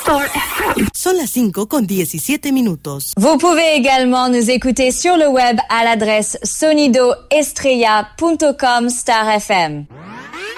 Son las 5:17. Vous pouvez également nous écouter sur le web à l'adresse sonidoestrella.com/FM.